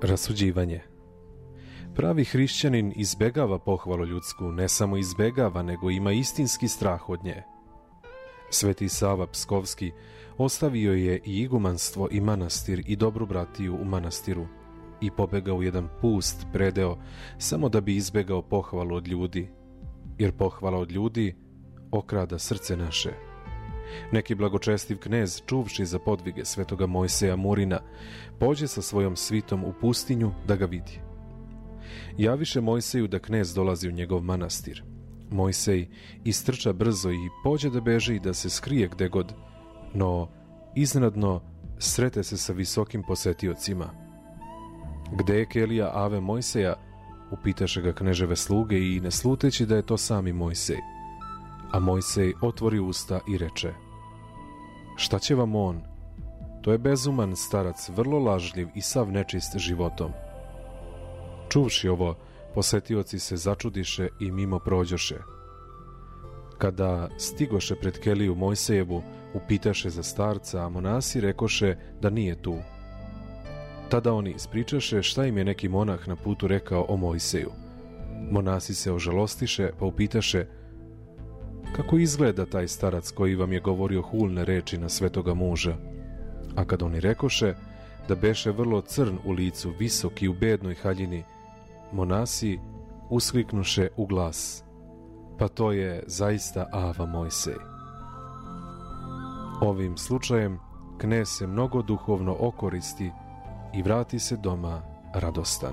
Rasuđivanje. Pravi hrišćanin izbegava pohvalu ljudsku, ne samo izbegava, nego ima istinski strah od nje. Sveti Sava Pskovski ostavio je i igumanstvo i manastir i dobru bratiju u manastiru i pobegao u jedan pust predeo samo da bi izbegao pohvalu od ljudi, jer pohvala od ljudi okrada srce naše. Neki blagočestiv knez, čuvši za podvige svetoga Mojseja Murina, pođe sa svojom svitom u pustinju da ga vidi. Javiše Mojseju da knez dolazi u njegov manastir. Mojsej istrča brzo i pođe da beže i da se skrije gde god, no iznenadno srete se sa visokim posetiocima. Gde je Kelija Ave Mojseja? Upitaše ga kneževe sluge i ne sluteći da je to sami Mojsej. A Mojsej otvori usta i reče: šta će vam on? To je bezuman starac, vrlo lažljiv i sav nečist životom. Čuvši ovo, posetioci se začudiše i mimo prođoše. Kada stigoše pred Keliju Mojsejevu, upitaše za starca, a monasi rekoše da nije tu. Tada oni ispričaše šta im je neki monah na putu rekao o Mojseju. Monasi se ožalostiše, pa upitaše: kako izgleda taj starac koji vam je govorio hulne reči na svetoga muža? A kad oni rekoše da beše vrlo crn u licu, visok i u bednoj haljini, monasi uskliknuše u glas: pa to je zaista Ava Mojsej. Ovim slučajem knez se mnogo duhovno okoristi i vrati se doma radostan.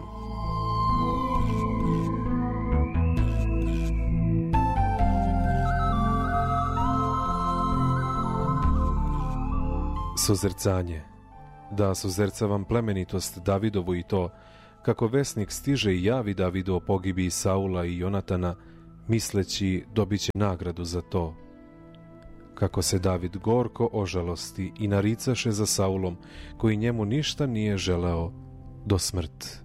Suzercanje. Da suzercavam plemenitost Davidovu i to, kako vesnik stiže i javi Davidu o pogibiji Saula i Jonatana, misleći dobit će nagradu za to. Kako se David gorko ožalosti i naricaše za Saulom, koji njemu ništa nije želeo do smrt.